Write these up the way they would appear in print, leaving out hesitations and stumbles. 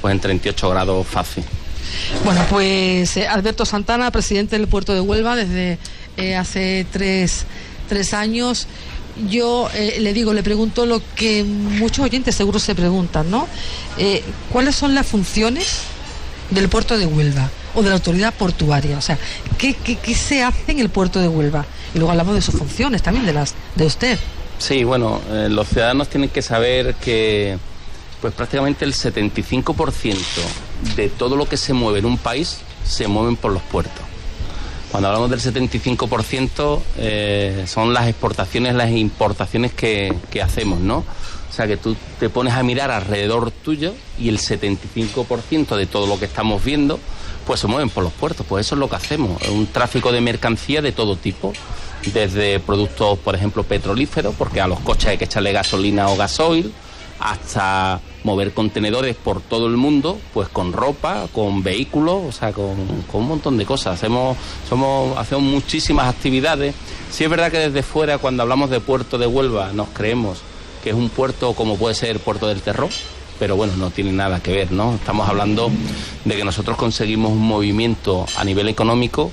pues en 38 grados fácil. Bueno, pues Alberto Santana, presidente del puerto de Huelva desde hace tres años. Yo le pregunto lo que muchos oyentes seguro se preguntan, ¿no? ¿Cuáles son las funciones del puerto de Huelva o de la autoridad portuaria? O sea, ¿qué se hace en el puerto de Huelva? Y luego hablamos de sus funciones también, de usted. Sí, bueno, los ciudadanos tienen que saber que pues prácticamente el 75% de todo lo que se mueve en un país se mueven por los puertos. Cuando hablamos del 75%, son las exportaciones, las importaciones que hacemos, ¿no? O sea, que tú te pones a mirar alrededor tuyo y el 75% de todo lo que estamos viendo, pues se mueven por los puertos. Pues eso es lo que hacemos, un tráfico de mercancía de todo tipo, desde productos, por ejemplo, petrolíferos, porque a los coches hay que echarle gasolina o gasoil, hasta mover contenedores por todo el mundo, pues con ropa, con vehículos, o sea, con un montón de cosas. Hacemos muchísimas actividades. Sí es verdad que desde fuera, cuando hablamos de Puerto de Huelva, nos creemos que es un puerto como puede ser el Puerto del Terror, pero bueno, no tiene nada que ver, ¿no? Estamos hablando de que nosotros conseguimos un movimiento a nivel económico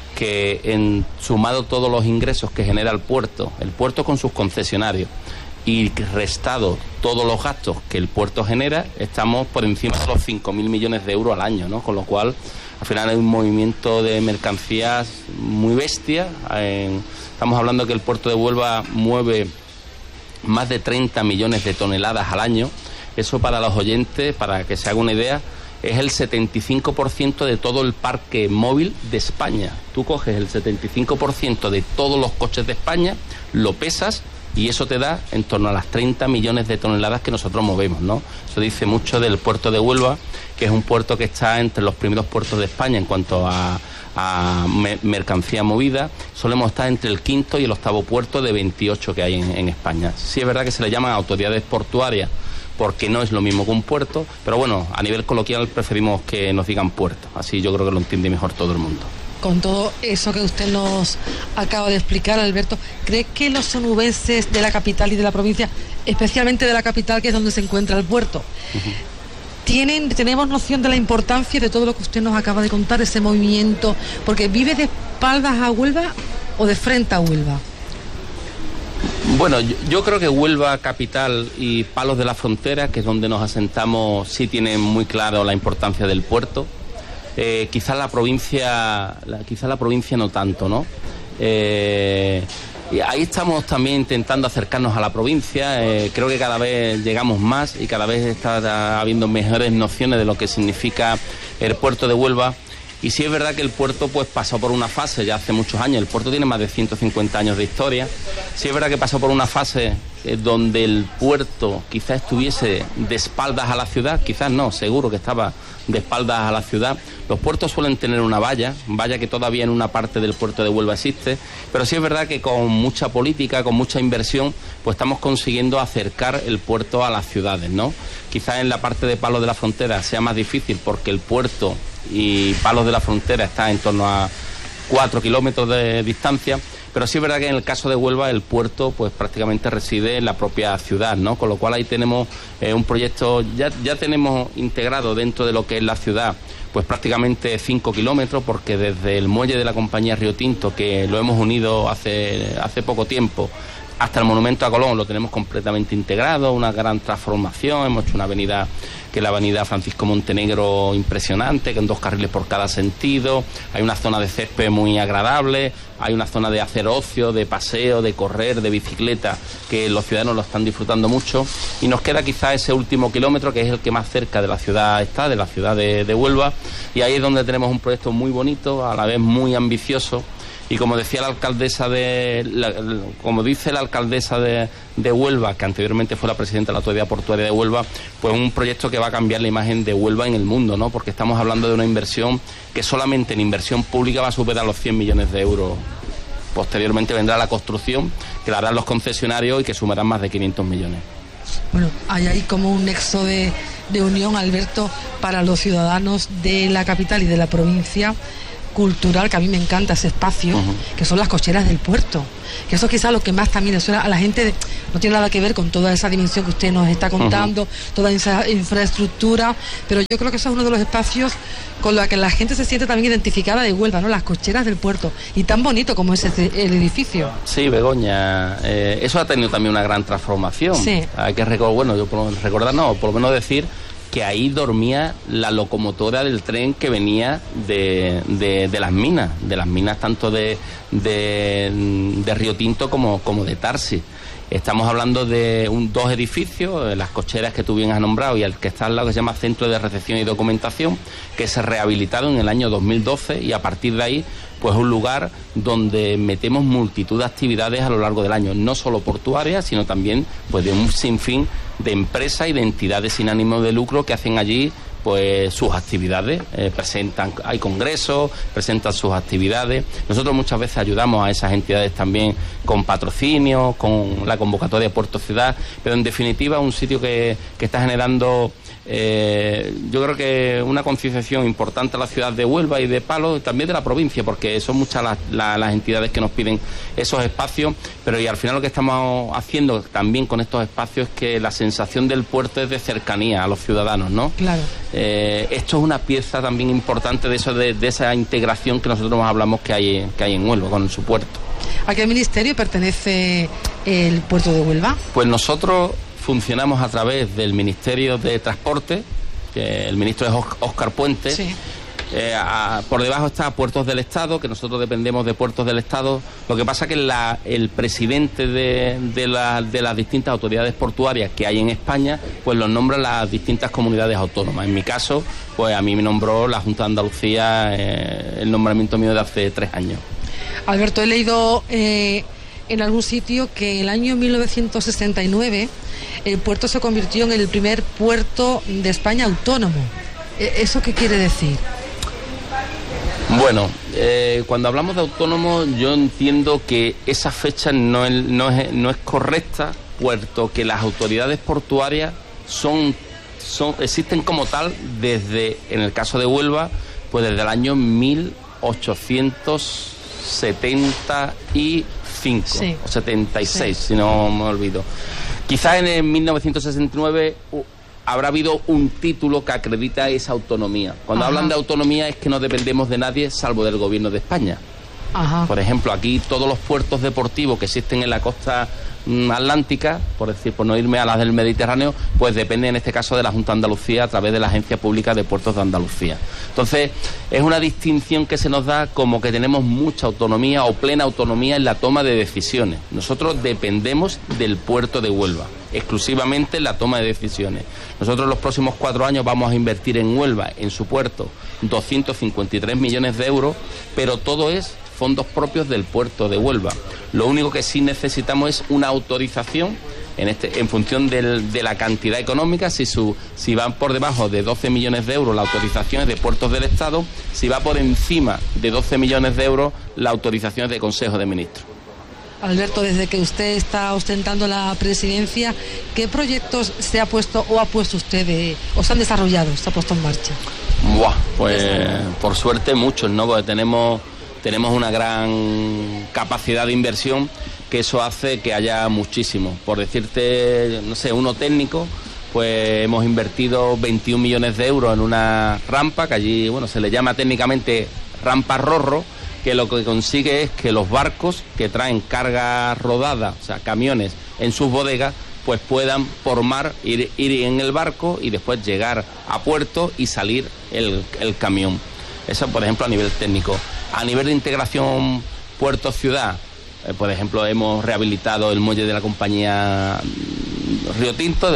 que, sumado todos los ingresos que genera el puerto con sus concesionarios, y restado todos los gastos que el puerto genera, estamos por encima de los 5.000 millones de euros al año, ¿no? Con lo cual, al final hay un movimiento de mercancías muy bestia. Estamos hablando que el puerto de Huelva mueve más de 30 millones de toneladas al año. Eso, para los oyentes, para que se haga una idea, es el 75% de todo el parque móvil de España. Tú coges el 75% de todos los coches de España, lo pesas, y eso te da en torno a las 30 millones de toneladas que nosotros movemos, ¿no? Eso dice mucho del puerto de Huelva, que es un puerto que está entre los primeros puertos de España en cuanto a mercancía movida. Solemos estar entre el quinto y el octavo puerto de 28 que hay en España. Sí es verdad que se le llaman autoridades portuarias, porque no es lo mismo que un puerto, pero bueno, a nivel coloquial preferimos que nos digan puerto. Así yo creo que lo entiende mejor todo el mundo. Con todo eso que usted nos acaba de explicar, Alberto, ¿cree que los onubenses de la capital y de la provincia, especialmente de la capital, que es donde se encuentra el puerto, tenemos noción de la importancia de todo lo que usted nos acaba de contar, ese movimiento? Porque ¿vive de espaldas a Huelva o de frente a Huelva? Bueno, yo creo que Huelva capital y Palos de la Frontera, que es donde nos asentamos, sí tienen muy claro la importancia del puerto. Quizá la provincia no tanto, ¿no? Y ahí estamos también intentando acercarnos a la provincia. Creo que cada vez llegamos más y cada vez está habiendo mejores nociones de lo que significa el puerto de Huelva. Y sí es verdad que el puerto pues pasó por una fase ya hace muchos años. El puerto tiene más de 150 años de historia. Sí es verdad que pasó por una fase donde el puerto quizás estuviese de espaldas a la ciudad, quizás no, seguro que estaba de espaldas a la ciudad. Los puertos suelen tener una valla que todavía en una parte del puerto de Huelva existe, pero sí es verdad que con mucha política, con mucha inversión, pues estamos consiguiendo acercar el puerto a las ciudades, ¿no? Quizás en la parte de Palos de la Frontera sea más difícil porque el puerto y Palos de la Frontera está en torno a 4 kilómetros de distancia, pero sí es verdad que en el caso de Huelva el puerto pues prácticamente reside en la propia ciudad, ¿no? Con lo cual ahí tenemos un proyecto, ya tenemos integrado dentro de lo que es la ciudad pues prácticamente 5 kilómetros, porque desde el muelle de la compañía Río Tinto, que lo hemos unido hace poco tiempo, hasta el monumento a Colón lo tenemos completamente integrado, una gran transformación. Hemos hecho una avenida, que es la avenida Francisco Montenegro, impresionante, con 2 carriles por cada sentido. Hay una zona de césped muy agradable, hay una zona de hacer ocio, de paseo, de correr, de bicicleta, que los ciudadanos lo están disfrutando mucho. Y nos queda quizá ese último kilómetro, que es el que más cerca de la ciudad está, de la ciudad de Huelva, y ahí es donde tenemos un proyecto muy bonito, a la vez muy ambicioso. Y como decía la alcaldesa como dice la alcaldesa de Huelva, que anteriormente fue la presidenta de la Autoridad Portuaria de Huelva, pues un proyecto que va a cambiar la imagen de Huelva en el mundo, ¿no? Porque estamos hablando de una inversión que solamente en inversión pública va a superar los 100 millones de euros. Posteriormente vendrá la construcción, que la harán los concesionarios y que sumarán más de 500 millones. Bueno, hay ahí como un nexo de unión, Alberto, para los ciudadanos de la capital y de la provincia, cultural, que a mí me encanta ese espacio, que son las cocheras del puerto, que eso es quizás lo que más también le suena a la gente, no tiene nada que ver con toda esa dimensión que usted nos está contando, toda esa infraestructura, pero yo creo que eso es uno de los espacios con los que la gente se siente también identificada de Huelva, ¿no? Las cocheras del puerto, y tan bonito como es el edificio. Sí, Begoña, eso ha tenido también una gran transformación. Sí. Hay que recordar, por lo menos decir que ahí dormía la locomotora del tren que venía de las minas tanto de Río Tinto como de Tarsi. Estamos hablando de dos edificios, las cocheras que tú bien has nombrado y el que está al lado, que se llama Centro de Recepción y Documentación, que se rehabilitaron en el año 2012, y a partir de ahí pues un lugar donde metemos multitud de actividades a lo largo del año, no solo portuarias, sino también pues de un sinfín de empresas y de entidades sin ánimo de lucro que hacen allí pues sus actividades, hay congresos, presentan sus actividades. Nosotros muchas veces ayudamos a esas entidades también con patrocinio, con la convocatoria Puerto Ciudad, pero en definitiva un sitio que está generando yo creo que una concienciación importante a la ciudad de Huelva y de Palos, y también de la provincia, porque son muchas las entidades que nos piden esos espacios, pero y al final lo que estamos haciendo también con estos espacios es que la sensación del puerto es de cercanía a los ciudadanos, ¿no? Claro. Esto es una pieza también importante de eso, de esa integración que nosotros nos hablamos que hay en Huelva con su puerto. ¿A qué ministerio pertenece el puerto de Huelva? Pues nosotros funcionamos a través del Ministerio de Transporte, que el ministro es Óscar Puente. Sí. Por debajo está Puertos del Estado, que nosotros dependemos de Puertos del Estado. Lo que pasa que el presidente de las distintas autoridades portuarias que hay en España, pues los nombran las distintas comunidades autónomas. En mi caso, pues a mí me nombró la Junta de Andalucía, el nombramiento mío de hace 3 años. Alberto, he leído en algún sitio que en el año 1969 el puerto se convirtió en el primer puerto de España autónomo. ¿Eso qué quiere decir? Bueno, cuando hablamos de autónomo, yo entiendo que esa fecha no es correcta, puesto que las autoridades portuarias existen como tal desde, en el caso de Huelva, pues desde el año 1875, sí, o 76, sí, si no me olvido. Quizás en el 1969 habrá habido un título que acredita esa autonomía. Cuando hablan de autonomía es que no dependemos de nadie salvo del gobierno de España. Ajá. Por ejemplo, aquí todos los puertos deportivos que existen en la costa atlántica, por no irme a las del Mediterráneo, pues dependen en este caso de la Junta de Andalucía a través de la Agencia Pública de Puertos de Andalucía. Entonces, es una distinción que se nos da como que tenemos mucha autonomía o plena autonomía en la toma de decisiones. Nosotros dependemos del puerto de Huelva, exclusivamente en la toma de decisiones. Nosotros los próximos 4 años vamos a invertir en Huelva, en su puerto, 253 millones de euros, pero todo es fondos propios del puerto de Huelva. Lo único que sí necesitamos es una autorización en función de la cantidad económica. Si van por debajo de 12 millones de euros, la autorización es de Puertos del Estado. Si va por encima de 12 millones de euros, la autorización es de Consejo de Ministros. Alberto, desde que usted está ostentando la presidencia, ¿qué proyectos se ha puesto o ha puesto usted o se han desarrollado, se ha puesto en marcha? Pues por suerte muchos, ¿no? Porque tenemos una gran capacidad de inversión, que eso hace que haya muchísimo. Por decirte, no sé, uno técnico, pues hemos invertido 21 millones de euros en una rampa, que allí, se le llama técnicamente rampa Rorro, que lo que consigue es que los barcos que traen carga rodada, o sea, camiones en sus bodegas, pues puedan por mar ir en el barco y después llegar a puerto y salir el camión. Eso, por ejemplo, a nivel técnico. A nivel de integración puerto-ciudad, por ejemplo, hemos rehabilitado el muelle de la compañía Río Tinto,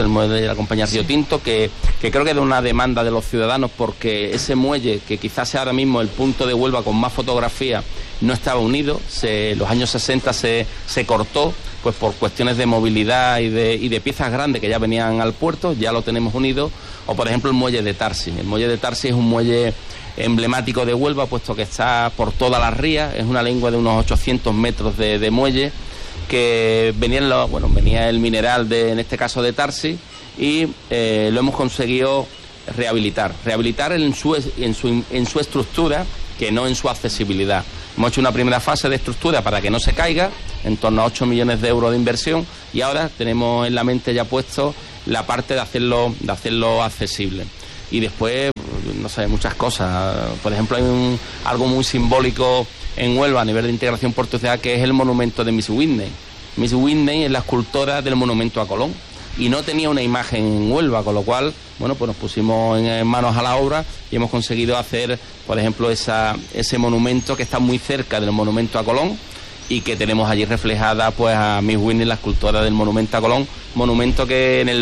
que creo que es de una demanda de los ciudadanos, porque ese muelle, que quizás sea ahora mismo el punto de Huelva con más fotografía, no estaba unido. En los años 60 se cortó, pues por cuestiones de movilidad y de piezas grandes que ya venían al puerto, ya lo tenemos unido. O por ejemplo el muelle de Tarsi. El muelle de Tarsi es un muelle emblemático de Huelva, puesto que está por todas las rías, es una lengua de unos 800 metros de muelle, que venía el mineral en este caso de Tarsi, y lo hemos conseguido rehabilitar en su estructura, que no en su accesibilidad. Hemos hecho una primera fase de estructura para que no se caiga, en torno a 8 millones de euros de inversión, y ahora tenemos en la mente ya puesto la parte de hacerlo accesible. Y después, no sé, muchas cosas. Por ejemplo, hay algo muy simbólico en Huelva a nivel de integración puerto-ciudad, que es el monumento de Miss Whitney. Miss Whitney es la escultora del monumento a Colón y no tenía una imagen en Huelva, con lo cual, bueno, pues nos pusimos en manos a la obra y hemos conseguido hacer, por ejemplo, ese monumento que está muy cerca del monumento a Colón y que tenemos allí reflejada pues a Miss Whitney, la escultora del monumento a Colón, monumento que en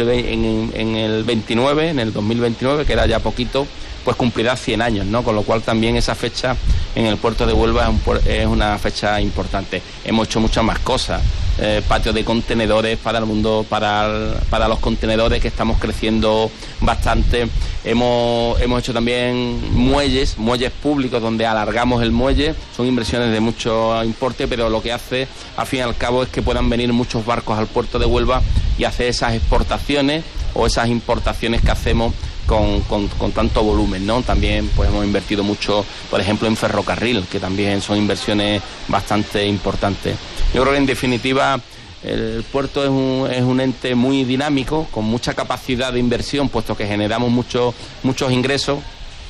el 2029, que era ya poquito, pues cumplirá 100 años, ¿no? Con lo cual también esa fecha en el puerto de Huelva es una fecha importante. Hemos hecho muchas más cosas, patios de contenedores para el mundo, para los contenedores, que estamos creciendo bastante. Hemos hecho también muelles públicos donde alargamos el muelle. Son inversiones de mucho importe, pero lo que hace al fin y al cabo es que puedan venir muchos barcos al puerto de Huelva y hacer esas exportaciones o esas importaciones que hacemos con tanto volumen, ¿no? También pues hemos invertido mucho, por ejemplo, en ferrocarril, que también son inversiones bastante importantes. Yo creo que en definitiva el puerto es un ente muy dinámico, con mucha capacidad de inversión, puesto que generamos muchos ingresos,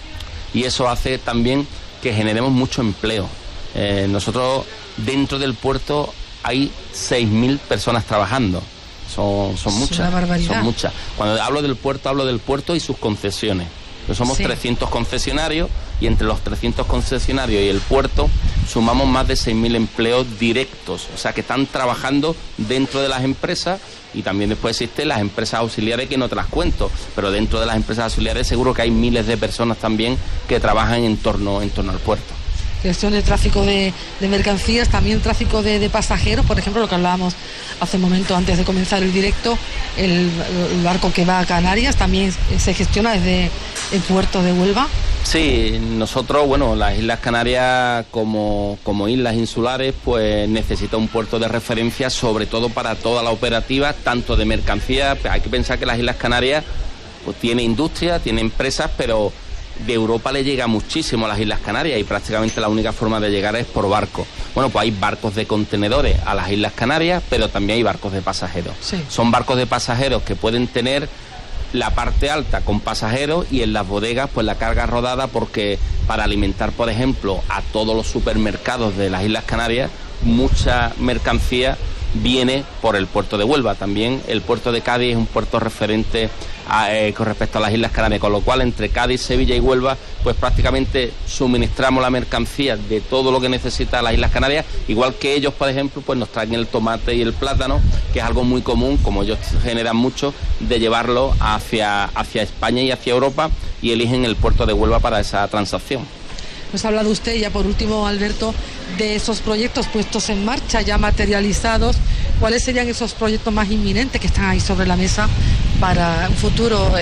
y eso hace también que generemos mucho empleo. Nosotros dentro del puerto hay 6.000 personas trabajando. Son muchas, son muchas. Cuando hablo del puerto y sus concesiones. Somos 300 concesionarios, y entre los 300 concesionarios y el puerto sumamos más de 6.000 empleos directos, o sea que están trabajando dentro de las empresas, y también después existen las empresas auxiliares, que no te las cuento, pero dentro de las empresas auxiliares seguro que hay miles de personas también que trabajan en torno al puerto. Gestión de tráfico de mercancías, también tráfico de pasajeros, por ejemplo, lo que hablábamos hace un momento antes de comenzar el directo, el barco que va a Canarias también se gestiona desde el puerto de Huelva. Sí, nosotros, bueno, las Islas Canarias como islas insulares, pues necesita un puerto de referencia, sobre todo para toda la operativa, tanto de mercancías. Hay que pensar que las Islas Canarias pues tiene industria, tiene empresas, pero de Europa le llega muchísimo a las Islas Canarias, y prácticamente la única forma de llegar es por barco. Bueno, pues hay barcos de contenedores a las Islas Canarias, pero también hay barcos de pasajeros. Sí. Son barcos de pasajeros que pueden tener la parte alta con pasajeros, y en las bodegas pues la carga rodada, porque para alimentar, por ejemplo, a todos los supermercados de las Islas Canarias, mucha mercancía viene por el puerto de Huelva. También el puerto de Cádiz es un puerto referente con respecto a las Islas Canarias, con lo cual entre Cádiz, Sevilla y Huelva pues prácticamente suministramos la mercancía de todo lo que necesita las Islas Canarias, igual que ellos, por ejemplo, pues nos traen el tomate y el plátano, que es algo muy común, como ellos generan mucho, de llevarlo hacia España y hacia Europa, y eligen el puerto de Huelva para esa transacción. Nos ha hablado usted, ya por último, Alberto, de esos proyectos puestos en marcha, ya materializados. ¿Cuáles serían esos proyectos más inminentes que están ahí sobre la mesa para un futuro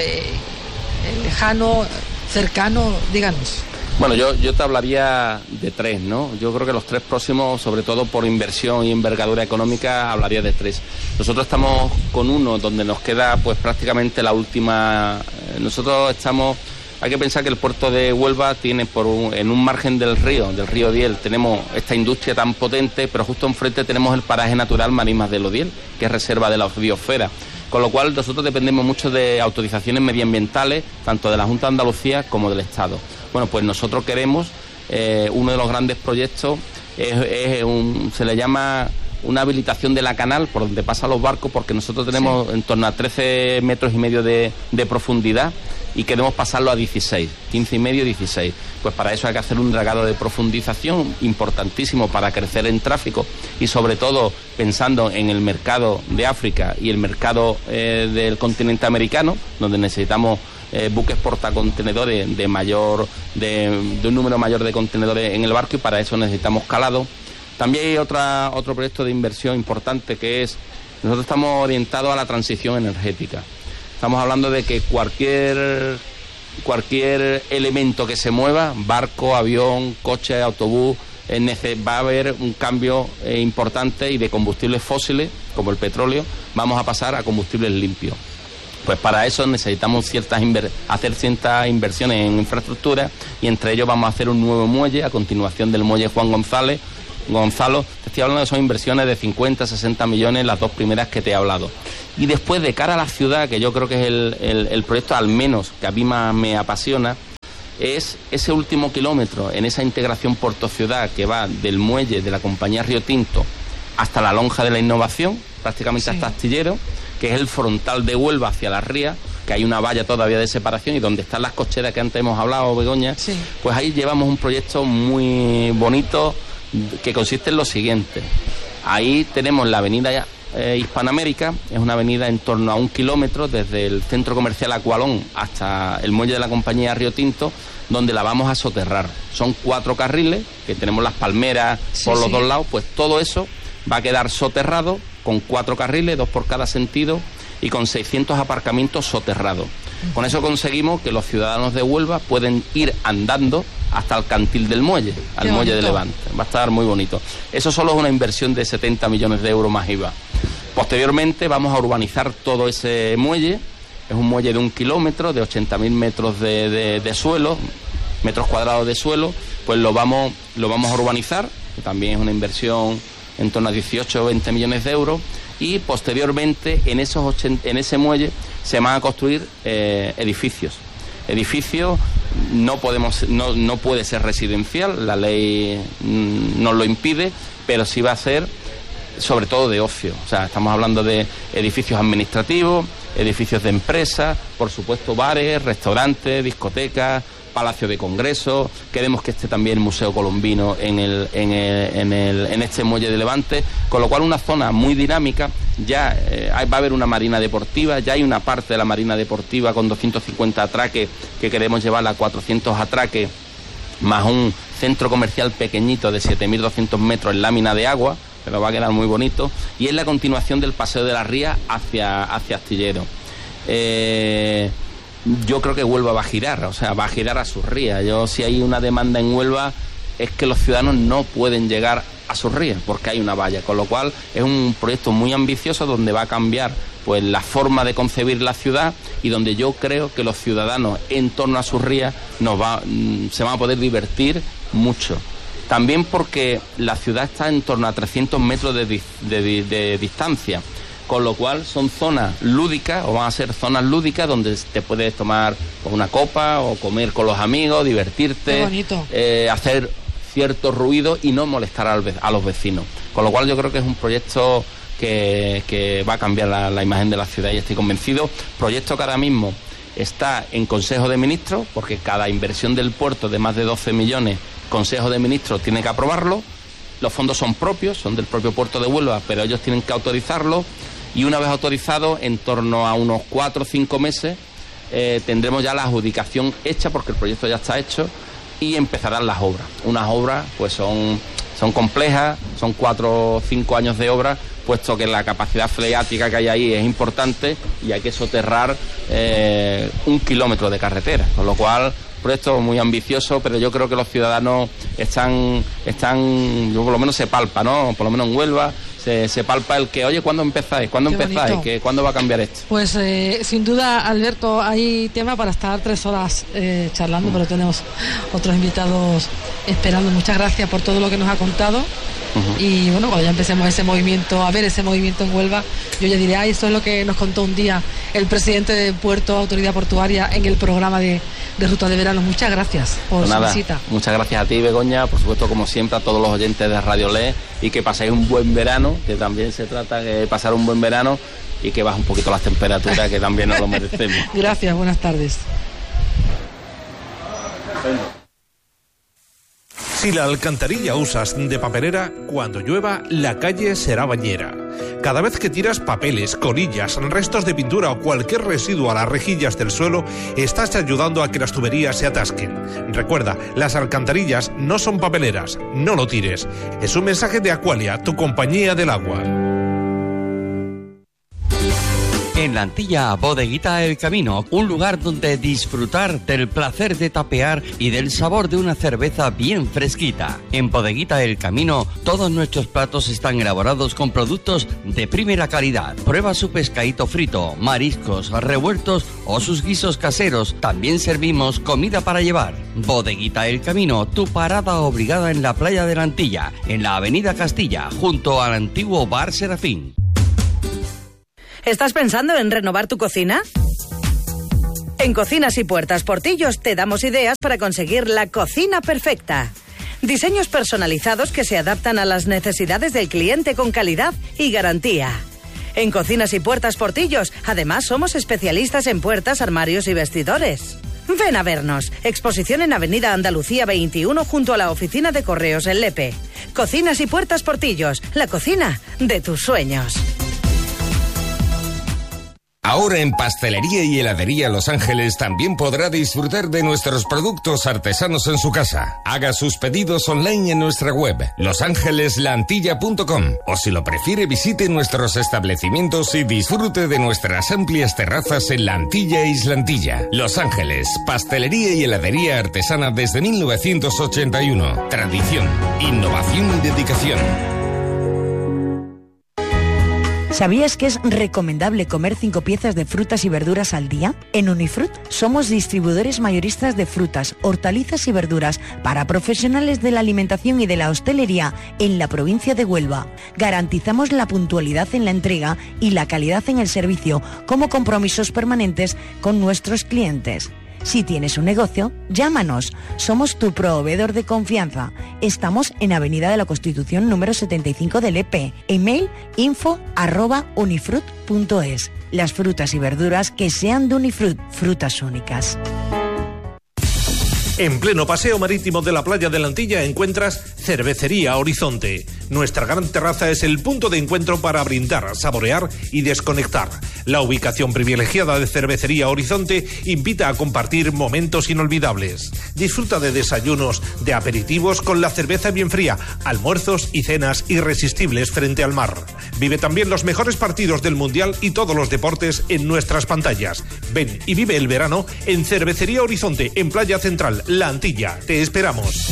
lejano, cercano? Díganos. Bueno, yo te hablaría de 3, ¿no? Yo creo que los 3 próximos, sobre todo por inversión y envergadura económica, hablaría de 3. Nosotros estamos con uno donde nos queda pues prácticamente la última. Hay que pensar que el puerto de Huelva tiene en un margen del río Odiel, tenemos esta industria tan potente, pero justo enfrente tenemos el paraje natural Marismas del Odiel, que es reserva de la biosfera. Con lo cual nosotros dependemos mucho de autorizaciones medioambientales, tanto de la Junta de Andalucía como del Estado. Bueno, pues nosotros queremos, uno de los grandes proyectos se le llama una habilitación de la canal por donde pasan los barcos, porque nosotros tenemos en torno a 13 metros y medio de profundidad, y queremos pasarlo a 16, 15 y medio, 16. Pues para eso hay que hacer un dragado de profundización importantísimo para crecer en tráfico, y sobre todo pensando en el mercado de África y el mercado del continente americano, donde necesitamos buques portacontenedores de un número mayor de contenedores en el barco, y para eso necesitamos calado. También hay otro proyecto de inversión importante, que es, nosotros estamos orientados a la transición energética. Estamos hablando de que cualquier elemento que se mueva, barco, avión, coche, autobús, va a haber un cambio importante, y de combustibles fósiles, como el petróleo, vamos a pasar a combustibles limpios. Pues para eso necesitamos hacer ciertas inversiones en infraestructura, y entre ellos vamos a hacer un nuevo muelle a continuación del muelle Juan Gonzalo. Te estoy hablando de son inversiones de 50, 60 millones, las dos primeras que te he hablado. Y después, de cara a la ciudad, que yo creo que es el proyecto al menos que a mí más me apasiona, es ese último kilómetro en esa integración puerto-ciudad que va del muelle de la compañía Río Tinto hasta la lonja de la Innovación, prácticamente hasta Astillero, que es el frontal de Huelva hacia las Rías, que hay una valla todavía de separación, y donde están las cocheras que antes hemos hablado, Begoña, pues ahí llevamos un proyecto muy bonito que consiste en lo siguiente. Ahí tenemos la avenida Hispanoamérica, es una avenida en torno a 1 kilómetro desde el centro comercial Acualón hasta el muelle de la compañía Río Tinto, donde la vamos a soterrar. Son 4 carriles, que tenemos las palmeras por los dos lados, pues todo eso va a quedar soterrado con 4 carriles, 2 por cada sentido, y con 600 aparcamientos soterrados. Con eso conseguimos que los ciudadanos de Huelva pueden ir andando hasta el cantil del muelle, al muelle de Levante. Va a estar muy bonito. Eso solo es una inversión de 70 millones de euros más IVA. Posteriormente vamos a urbanizar todo ese muelle. Es un muelle de 1 kilómetro, de 80.000 metros de suelo, metros cuadrados de suelo. Pues lo vamos a urbanizar, que también es una inversión en torno a 18 o 20 millones de euros. Y posteriormente en ese muelle se van a construir edificios. Edificios no puede ser residencial, la ley nos lo impide, pero sí va a ser sobre todo de ocio. O sea, estamos hablando de edificios administrativos, edificios de empresas, por supuesto bares, restaurantes, discotecas, palacio de congresos. Queremos que esté también el Museo Colombino en este muelle de Levante, con lo cual una zona muy dinámica. Ya va a haber una marina deportiva, ya hay una parte de la marina deportiva con 250 atraques que queremos llevarla a 400 atraques, más un centro comercial pequeñito de 7.200 metros en lámina de agua, pero va a quedar muy bonito, y es la continuación del Paseo de las Rías hacia Astillero. Yo creo que Huelva va a girar, o sea, va a girar a sus rías. Si hay una demanda en Huelva, es que los ciudadanos no pueden llegar a sus rías porque hay una valla, con lo cual es un proyecto muy ambicioso donde va a cambiar pues la forma de concebir la ciudad, y donde yo creo que los ciudadanos en torno a sus rías se van a poder divertir mucho. También porque la ciudad está en torno a 300 metros de distancia, con lo cual son zonas lúdicas, o van a ser zonas lúdicas donde te puedes tomar una copa o comer con los amigos, divertirte, hacer cierto ruido y no molestar a los vecinos. Con lo cual yo creo que es un proyecto que va a cambiar la imagen de la ciudad, y estoy convencido. Proyecto que ahora mismo está en Consejo de Ministros, porque cada inversión del puerto de más de 12 millones, Consejo de Ministros tiene que aprobarlo. Los fondos son propios, son del propio puerto de Huelva, pero ellos tienen que autorizarlo, y una vez autorizado, en torno a unos 4 o 5 meses, tendremos ya la adjudicación hecha, porque el proyecto ya está hecho, y empezarán las obras. Unas obras pues son complejas, son 4 o 5 años de obra, puesto que la capacidad freática que hay ahí es importante y hay que soterrar 1 kilómetro de carretera, con lo cual proyecto muy ambicioso, pero yo creo que los ciudadanos están yo por lo menos se palpa, ¿no? Por lo menos en Huelva se palpa el que, oye, ¿cuándo empezáis? ¿Cuándo empezáis? ¿Cuándo va a cambiar esto? Pues sin duda, Alberto, hay tema para estar 3 horas charlando, pero tenemos otros invitados esperando. Muchas gracias por todo lo que nos ha contado. Y bueno, cuando ya empecemos ese movimiento en Huelva, yo ya diré, esto es lo que nos contó un día el presidente de Puerto Autoridad Portuaria en el programa de Ruta de Verano. Muchas gracias por su visita. Muchas gracias a ti, Begoña, por supuesto, como siempre, a todos los oyentes de Radio Le, y que paséis un buen verano, que también se trata de pasar un buen verano, y que baje un poquito las temperaturas, que también nos lo merecemos. Gracias, buenas tardes. Si la alcantarilla usas de papelera, cuando llueva, la calle será bañera. Cada vez que tiras papeles, colillas, restos de pintura o cualquier residuo a las rejillas del suelo, estás ayudando a que las tuberías se atasquen. Recuerda, las alcantarillas no son papeleras, no lo tires. Es un mensaje de Aqualia, tu compañía del agua. En la Antilla, Bodeguita El Camino, un lugar donde disfrutar del placer de tapear y del sabor de una cerveza bien fresquita. En Bodeguita El Camino, todos nuestros platos están elaborados con productos de primera calidad. Prueba su pescadito frito, mariscos, revueltos o sus guisos caseros. También servimos comida para llevar. Bodeguita El Camino, tu parada obligada en la playa de la Antilla, en la avenida Castilla, junto al antiguo Bar Serafín. ¿Estás pensando en renovar tu cocina? En Cocinas y Puertas Portillos te damos ideas para conseguir la cocina perfecta. Diseños personalizados que se adaptan a las necesidades del cliente con calidad y garantía. En Cocinas y Puertas Portillos, además, somos especialistas en puertas, armarios y vestidores. Ven a vernos. Exposición en Avenida Andalucía 21 junto a la oficina de correos en Lepe. Cocinas y Puertas Portillos, la cocina de tus sueños. Ahora en Pastelería y Heladería Los Ángeles también podrá disfrutar de nuestros productos artesanos en su casa. Haga sus pedidos online en nuestra web, losangelesLaantilla.com, o si lo prefiere visite nuestros establecimientos y disfrute de nuestras amplias terrazas en La Antilla e Islantilla. Los Ángeles, Pastelería y Heladería artesana desde 1981. Tradición, innovación y dedicación. ¿Sabías que es recomendable comer 5 piezas de frutas y verduras al día? En Unifrut somos distribuidores mayoristas de frutas, hortalizas y verduras para profesionales de la alimentación y de la hostelería en la provincia de Huelva. Garantizamos la puntualidad en la entrega y la calidad en el servicio como compromisos permanentes con nuestros clientes. Si tienes un negocio, llámanos. Somos tu proveedor de confianza. Estamos en Avenida de la Constitución número 75 del EP. Email info@unifrut.es. Las frutas y verduras que sean de Unifrut, frutas únicas. En pleno paseo marítimo de la playa de la Antilla encuentras Cervecería Horizonte. Nuestra gran terraza es el punto de encuentro para brindar, saborear y desconectar. La ubicación privilegiada de Cervecería Horizonte invita a compartir momentos inolvidables. Disfruta de desayunos, de aperitivos con la cerveza bien fría, almuerzos y cenas irresistibles frente al mar. Vive también los mejores partidos del Mundial y todos los deportes en nuestras pantallas. Ven y vive el verano en Cervecería Horizonte, en Playa Central, La Antilla. Te esperamos.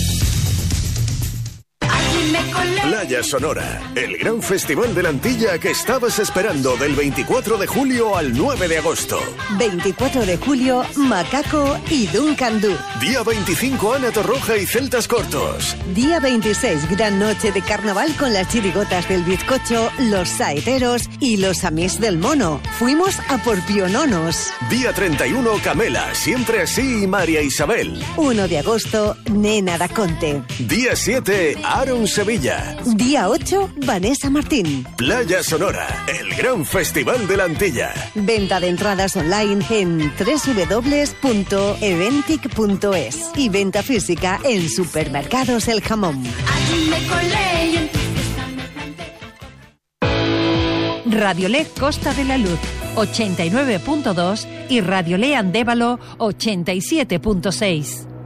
Playa Sonora, el gran festival de la Antilla que estabas esperando del 24 de julio al 9 de agosto. 24 de julio, Macaco y Duncan Du. Día 25, Ana Torroja y Celtas Cortos. Día 26, gran noche de carnaval con las chirigotas del bizcocho, los saeteros y los amés del mono. Fuimos a por piononos. Día 31, Camela, Siempre Así y María Isabel. 1 de agosto, Nena da Conte. Día 7, Aaron Sevilla. Día 8, Vanessa Martín. Playa Sonora, el gran festival de la Antilla. Venta de entradas online en www.eventic.es y venta física en Supermercados El Jamón. Radiolé Costa de la Luz 89.2 y Radiolé Andévalo 87.6.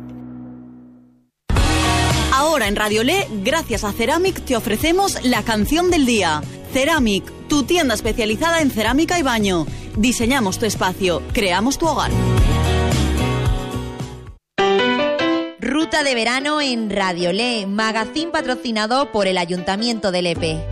Ahora en Radiolé, gracias a Ceramic, te ofrecemos la canción del día. Ceramic, tu tienda especializada en cerámica y baño. Diseñamos tu espacio, creamos tu hogar. Ruta de verano en Radiolé, magazín patrocinado por el Ayuntamiento de Lepe.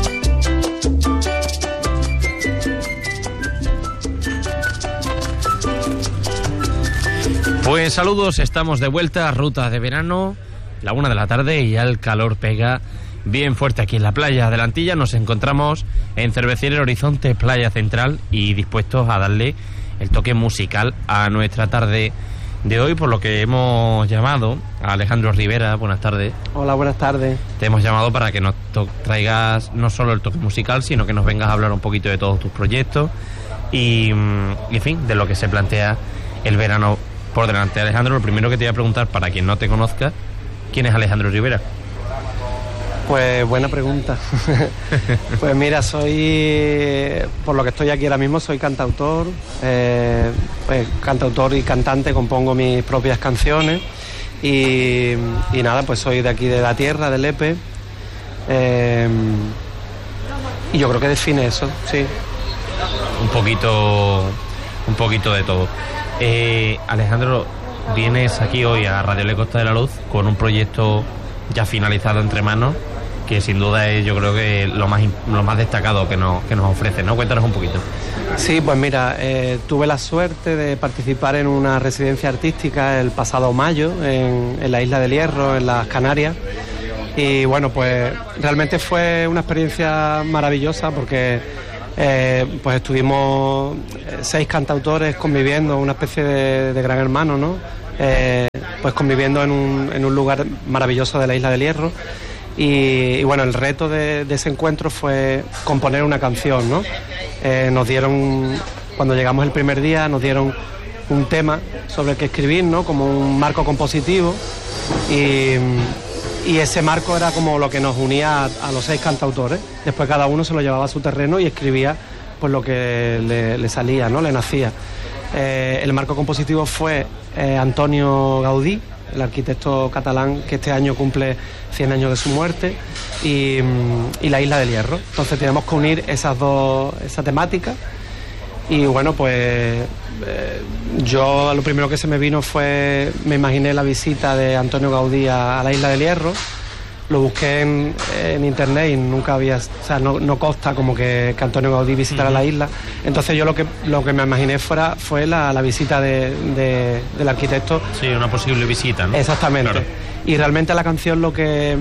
Pues saludos, estamos de vuelta a Ruta de verano. La 1 de la tarde y ya el calor pega bien fuerte aquí en la playa de la Antilla. Nos encontramos en Cervecería Horizonte, Playa Central, y dispuestos a darle el toque musical a nuestra tarde de hoy, por lo que hemos llamado a Alejandro Rivera. Buenas tardes. Hola, buenas tardes. Te hemos llamado para que nos traigas no solo el toque musical, sino que nos vengas a hablar un poquito de todos tus proyectos y en fin, de lo que se plantea el verano por delante. Alejandro, lo primero que te voy a preguntar, para quien no te conozca, ¿quién es Alejandro Rivera? Pues buena pregunta. Pues mira, soy, por lo que estoy aquí ahora mismo, soy cantautor, cantautor y cantante, compongo mis propias canciones y nada, pues soy de aquí de la tierra, de Lepe, y yo creo que define eso, sí. un poquito de todo. Alejandro, vienes aquí hoy a Radio Le Costa de la Luz con un proyecto ya finalizado entre manos, que sin duda es, yo creo que lo más destacado que nos ofrece, ¿no? Cuéntanos un poquito. Sí, pues mira, tuve la suerte de participar en una residencia artística el pasado mayo en la isla del Hierro, en las Canarias, y bueno, pues realmente fue una experiencia maravillosa porque pues estuvimos 6 cantautores conviviendo, una especie de gran hermano, ¿no? Pues conviviendo en un lugar maravilloso de la isla del Hierro. Y bueno, el reto de ese encuentro fue componer una canción, ¿no? Nos dieron, cuando llegamos el primer día, nos dieron un tema sobre el que escribir, ¿no? Como un marco compositivo, y ese marco era como lo que nos unía a los 6 cantautores. Después cada uno se lo llevaba a su terreno y escribía pues lo que le salía, ¿no? Le nacía. El marco compositivo fue Antonio Gaudí, el arquitecto catalán que este año cumple 100 años de su muerte, y la isla del Hierro. Entonces teníamos que unir esa temática, y bueno, pues yo lo primero que se me vino fue, me imaginé la visita de Antonio Gaudí a la isla del Hierro. Lo busqué en internet y nunca había, o sea, no consta como que Antonio Gaudí visitara la isla. Entonces yo lo que me imaginé fue la visita del arquitecto. Sí, una posible visita, ¿no? Exactamente. Claro. Y realmente la canción lo que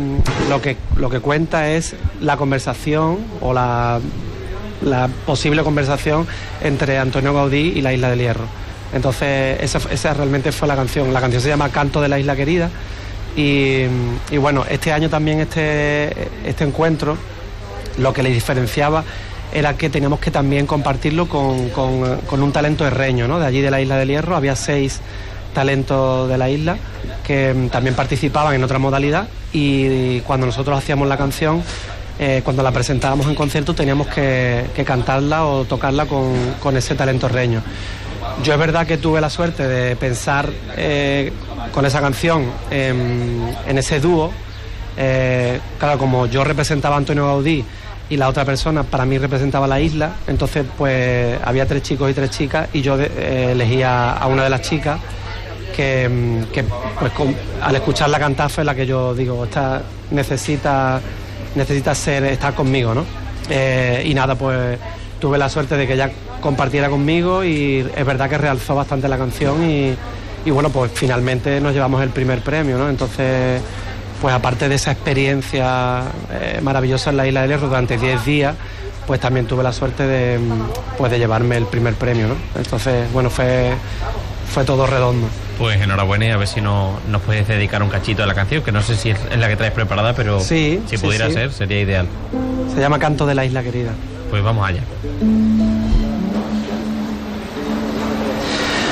cuenta es la conversación o la posible conversación entre Antonio Gaudí y la isla del Hierro. Entonces esa realmente fue la canción. La canción se llama Canto de la Isla Querida. Y bueno, este año también este encuentro, lo que le diferenciaba era que teníamos que también compartirlo con un talento herreño, ¿no? De allí de la isla del Hierro había 6 talentos de la isla que también participaban en otra modalidad, y cuando nosotros hacíamos la canción, cuando la presentábamos en concierto, teníamos que cantarla o tocarla con ese talento herreño. Yo es verdad que tuve la suerte de pensar con esa canción en ese dúo. Claro, como yo representaba a Antonio Gaudí y la otra persona para mí representaba la isla, entonces pues había 3 chicos y 3 chicas, y yo elegía a una de las chicas que pues al escucharla cantar fue la que yo digo, esta necesita estar conmigo, ¿no? Y nada, pues tuve la suerte de que ella compartiera conmigo, y es verdad que realzó bastante la canción, y bueno, pues finalmente nos llevamos el primer premio, ¿no? Entonces, pues aparte de esa experiencia maravillosa en la isla del Hierro durante 10 días, pues también tuve la suerte de llevarme el primer premio, ¿no? Entonces, bueno, fue todo redondo. Pues enhorabuena, y a ver si nos puedes dedicar un cachito de la canción, que no sé si es la que traes preparada, pero sí, si pudiera ser, sería ideal. Se llama Canto de la Isla Querida. Pues vamos allá.